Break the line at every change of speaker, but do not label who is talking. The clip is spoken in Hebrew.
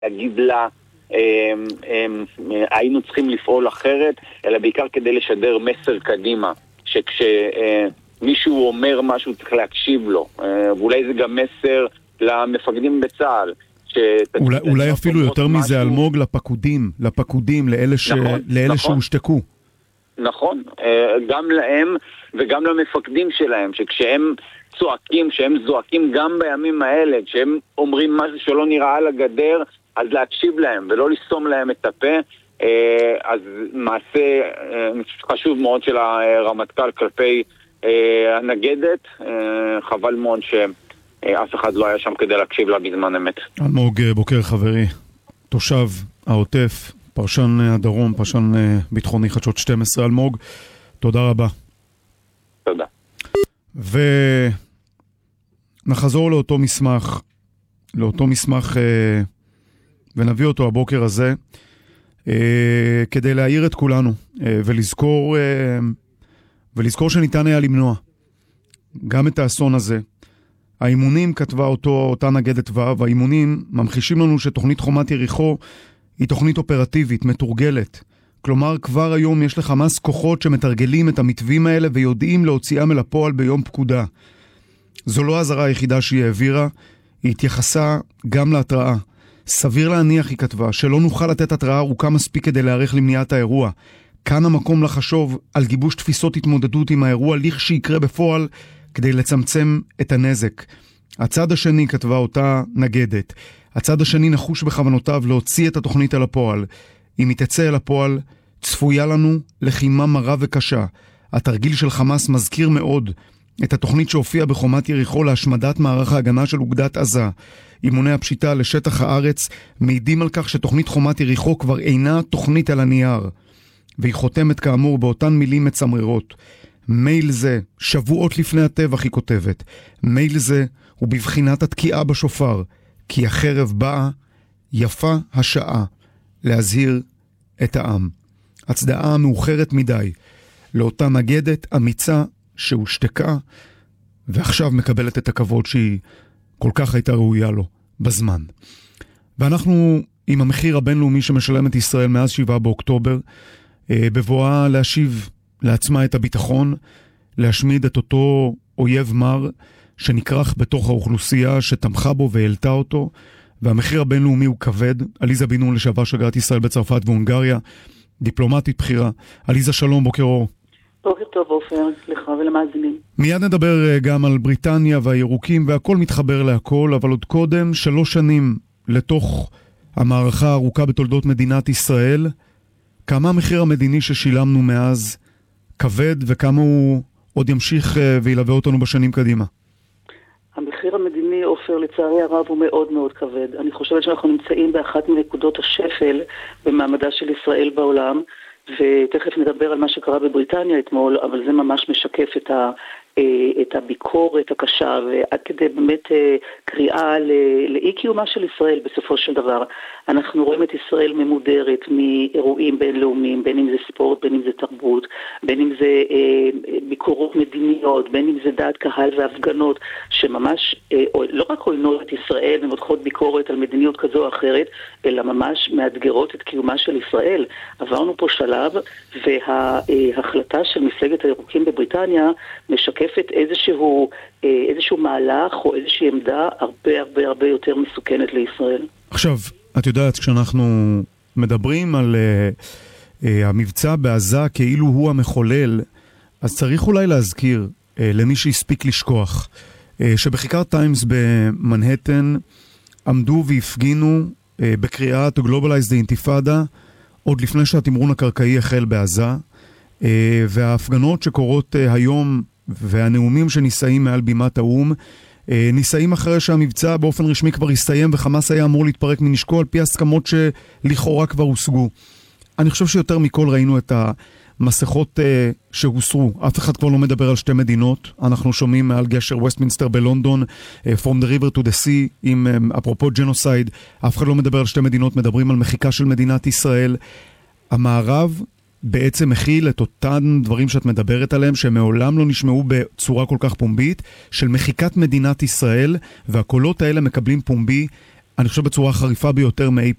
להגיד לה היינו צריכים לפעול אחרת, אלא בעיקר כדי לשדר מסר קדימה, שכשמישהו אומר משהו צריך להקשיב לו, ואולי זה גם מסר למפקדים בצה"ל,
אולי אפילו יותר מזה, אלמוג, לפקודים, לאלה שהושתקו.
נכון, גם להם וגם למפקדים שלהם, שכשהם צועקים, שהם זועקים גם בימים האלה, כשהם אומרים משהו שלא נראה על הגדר, אז להקשיב להם ולא לסתום להם את הפה. אז מעשה חשוב מאוד של הרמטכ"ל כלפי הנגדת. חבל מאוד שאף אחד לא היה שם כדי להקשיב לה בזמן אמת.
אלמוג בוקר חברי, תושב העוטף, פרשן הדרום, פרשן ביטחוני חדשות 12. אלמוג, תודה רבה.
תודה.
ונחזור לאותו מסמך ונביא אותו הבוקר הזה כדי להעיר את כולנו ולזכור שניתן היה למנוע גם את האסון הזה. האימונים, כתבה אותה נגדת ו', האימונים ממחישים לנו שתוכנית חומת יריחו היא תוכנית אופרטיבית, מתורגלת. כלומר, כבר היום יש לחמאס כוחות שמתרגלים את המתווים האלה ויודעים להוציאם אל הפועל ביום פקודה. זו לא הזרה היחידה שהיא העבירה, היא התייחסה גם להתראה. סביר להניח, היא כתבה, שלא נוכל לתת התראה ארוכה מספיק כדי להיערך למניעת האירוע. כאן המקום לחשוב על גיבוש תפיסות התמודדות עם האירוע שיקרה בפועל כדי לצמצם את הנזק. הצד השני, כתבה אותה נגדת, הצד השני נחוש בכוונותיו להוציא את התוכנית אל הפועל. אם היא תצא אל הפועל, צפויה לנו לחימה מרה וקשה. התרגיל של חמאס מזכיר מאוד את התוכנית שהופיעה בחומת יריחו להשמדת מערך ההגנה של אוגדת עזה. אימוני הפשיטה לשטח הארץ מעידים על כך שתוכנית חומת יריחו כבר אינה תוכנית על הנייר, והיא חותמת כאמור באותן מילים מצמררות. מייל זה, שבועות לפני הטבח, היא כותבת, מייל זה הוא בבחינת התקיעה בשופר, כי החרב באה, יפה השעה להזהיר את העם. הצדעה מאוחרת מדי לאותה נגדת אמיצה שהושתקה ועכשיו מקבלת את הכבוד שהיא כל כך הייתה ראויה לו בזמן. ואנחנו עם המחיר הבינלאומי שמשלמת ישראל מאז 7 באוקטובר, בבואה להשיב לעצמה את הביטחון, להשמיד את אותו אויב מר שנקרח בתוך האוכלוסייה שתמכה בו והעלתה אותו, והמחיר הבינלאומי הוא כבד. עליזה בן נון, לשעבר שגרירת ישראל בצרפת והונגריה, דיפלומטית בכירה. עליזה, שלום, בוקר אור.
בוקר טוב עופר, לך ולמאזינים.
מיד נדבר גם על בריטניה והירוקים, והכל מתחבר להכל, אבל עוד קודם, 3 שנים לתוך המערכה הארוכה בתולדות מדינת ישראל, כמה המחיר המדיני ששילמנו מאז כבד, וכמה הוא עוד ימשיך וילווה אותנו בשנים קדימה?
המחיר המדיני, עופר, לצערי הרב הוא מאוד מאוד כבד. אני חושבת שאנחנו נמצאים באחת מנקודות השפל במעמדה של ישראל בעולם, ותכף נדבר על מה שקרה בבריטניה אתמול, אבל זה ממש משקף את הביקורת הקשה, ועד כדי באמת קריאה לאי קיומה של ישראל בסופו של דבר. אנחנו רואים את ישראל ממודרת מאירועים בינלאומיים, בין אם זה ספורט, בין אם זה תרבות, בין אם זה ביקורות מדיניות, בין אם זה דעת קהל והפגנות, שממש לא רק עוינות את ישראל ומותחות ביקורת על מדיניות כזו או אחרת, אלא ממש מאתגרות את קיומה של ישראל. עברנו פה שלב, וההחלטה של מפלגת הירוקים בבריטניה משקפת איזשהו מהלך או איזושהי עמדה הרבה יותר מסוכנת לישראל.
עכשיו, את יודעת, כשאנחנו מדברים על המבצע בעזה כאילו הוא המחולל, אז צריך אולי להזכיר למי שהספיק לשכוח, שבכיכר טיימס במנהטן עמדו והפגינו בקריאת Globalize the Intifada עוד לפני שהתמרון הקרקעי החל בעזה, וההפגנות שקורות היום והנאומים שנישאים מעל בימת האום נישאים אחרי שהמבצע באופן רשמי כבר הסתיים וחמאס היה אמור להתפרק מנשקו על פי הסכמות שלכאורה כבר הושגו. אני חושב שיותר מכל ראינו את המסכות שהוסרו. אף אחד כבר לא מדבר על 2 מדינות. אנחנו שומעים מעל גשר וסטמינסטר בלונדון, From the River to the Sea, עם אפרופו ג'נוסייד. אף אחד לא מדבר על 2 מדינות, מדברים על מחיקה של מדינת ישראל. המערב בעצם מכיל את אותן דברים שאת מדברת עליהם, שמעולם לא נשמעו בצורה כל כך פומבית, של מחיקת מדינת ישראל, והקולות האלה מקבלים פומבי אני חושב בצורה חריפה ביותר מאי